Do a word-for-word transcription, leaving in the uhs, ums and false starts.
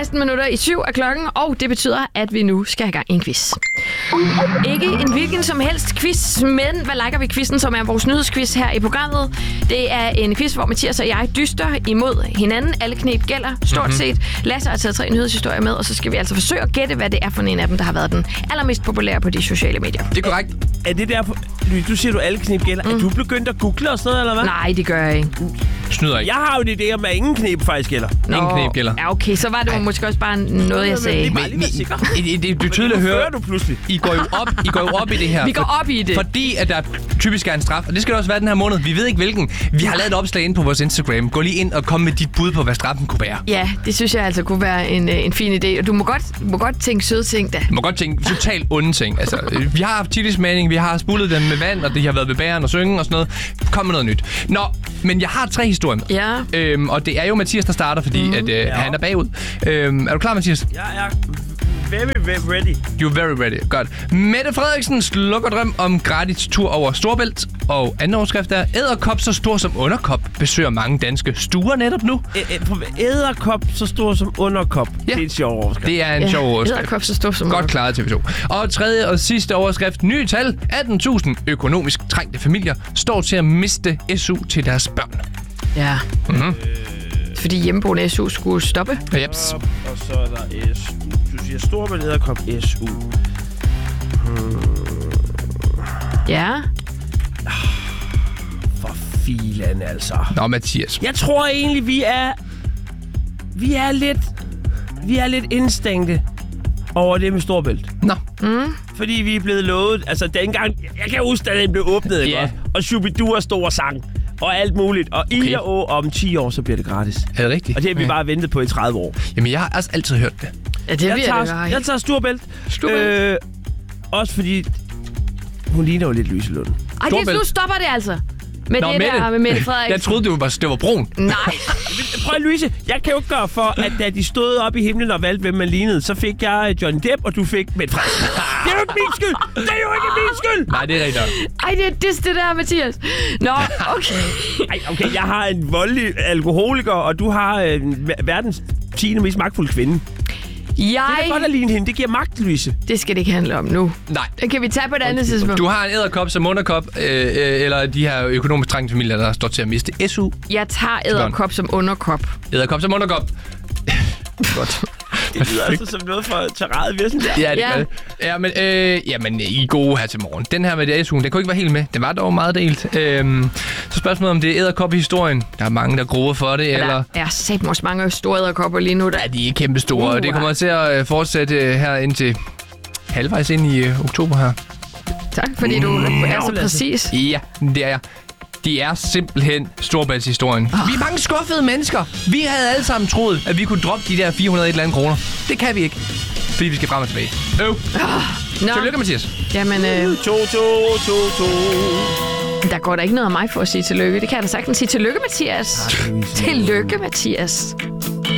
seksten minutter i syv er klokken, og det betyder, at vi nu skal have gang i en quiz. Ikke en hvilken som helst quiz, men hvad liker vi quizzen, som er vores nyhedsquiz her i programmet. Det er en quiz, hvor Mathias og jeg dyster imod hinanden. Alle knep gælder, stort mm-hmm. set. Lasse har taget tre nyhedshistorier med, og så skal vi altså forsøge at gætte, hvad det er for en af dem, der har været den allermest populære på de sociale medier. Det er korrekt. Er, er det der... Du siger, du alle knep gælder. Mm. Er du begyndt at google og sådan noget, eller hvad? Nej, det gør jeg ikke. Snyder ikke. Jeg har jo en idé om, at ingen knep faktisk gælder. Nå, ingen knep gælder. Ja, okay, så var det måske også bare noget, jeg sagde. Men, men, det, det, du tydeligt hører, du pludselig. I går jo op, I går jo op i det her. Vi går op i det. Fordi at der typisk er en straf, og det skal det også være den her måned. Vi ved ikke hvilken. Vi har lavet et opslag inde på vores Instagram. Gå lige ind og kom med dit bud på, hvad straffen kunne være. Ja, det synes jeg altså kunne være en, en fin idé. Og du må godt, du må godt tænke søde ting, da. Du må godt tænke totalt onde ting. Altså, vi har haft chili-smagning, vi har spulet dem med vand, og det har været ved bæren og synge og sådan noget. Kom med noget nyt. Nå, men jeg har tre historier. Ja. Øhm, og det er jo Mathias, der starter, fordi mm. at, øh, ja. han er bagud. Øhm, er du klar, Mathias? Jeg er very, very ready. You're very ready. Godt. Mette Frederiksen slukker drøm om gratis tur over Storebælt. Og anden overskrift er, æderkop så stor som underkop besøger mange danske stuer netop nu. Æderkop så stor som underkop. Ja. Det er en sjov overskrift. Det er en ja. sjov overskrift. Æderkop så stor som Godt klaret, T V to. Og tredje og sidste overskrift. Nye tal. atten tusind økonomisk trængte familier står til at miste S U til deres børn. Ja. Mm-hmm. Fordi hjemmeboende S U skulle stoppe. Ja, jeps. Og så er der S U. Du siger Storebælt, æderkop, S U. Hmm. Ja. For filan, altså. Nå, Mathias. Jeg tror egentlig, vi er... Vi er lidt... Vi er lidt indstængte over det med Storebælt. Nå. Mm. Fordi vi er blevet lovet... Altså, dengang... Jeg kan huske, da den blev åbnet, ikke? Yeah. Og Shubidua stod og sang. Og alt muligt. Og okay. I og om ti år, så bliver det gratis. Er det rigtigt? Og det har vi ja. bare ventet på i tredive år. Jamen, jeg har altså altid hørt det. Ja, det jeg, bliver tager, det jeg tager Storebælt. Storebælt. Øh, også fordi... Hun ligner jo lidt Louise Lund. Ej, det, nu stopper det altså. Med Nå, det Mette. der med Mette Frederiksen. Jeg troede, det var, det var brun. Nej. Prøv, Louise. Jeg kan jo ikke gøre for, at da de stod op i himlen og valgte, hvem man lignede, så fik jeg Johnny Depp, og du fik Mette Frederiksen. Det er jo ikke min skyld. Det er jo ikke min skyld. Nej, det er rigtigt. Ej, det er det, det der, Mathias. Nå, okay. Ej, okay, jeg har en voldelig alkoholiker, og du har øh, verdens tiende mest magtfulde kvinde. Jeg... Det er godt at ligne hende. Det giver magt, Louise. Det skal det ikke handle om nu. Nej. Det kan vi tage på et andet tidspunkt. Du har en æderkop som underkop, øh, øh, eller de her økonomisk trængte familier, der står til at miste S U. Jeg tager æderkop som underkop. Æderkop som underkop. Godt. Det lyder altså som noget for Terrade Virsenberg. Ja, det ja. gør det. Ja, men, øh, jamen, I er gode her til morgen. Den her med det S U'en, den kunne ikke være helt med. Den var dog meget delt. Øhm, så spørgsmålet om det er æderkop i historien. Der er mange, der gruer for det, ja, eller... Der er satme også mange store æderkopper lige nu. Der... Ja, de er kæmpe store, Uh, og det kommer til at fortsætte her indtil halvvejs ind i øh, oktober her. Tak, fordi du mm, er så præcis. Ja, det er jeg. Det er simpelthen Storebæltshistorien. Oh. Vi er mange skuffede mennesker. Vi havde alle sammen troet, at vi kunne droppe de der fire hundrede og et eller andet kroner. Det kan vi ikke, fordi vi skal frem og tilbage. Øv. Oh. Tillykke, Mathias. Jamen, øh... to, to, to, to. Der går der ikke noget af mig for at sige tillykke. Det kan jeg da sagtens sige. Tillykke, Mathias. Ah, tillykke, Mathias.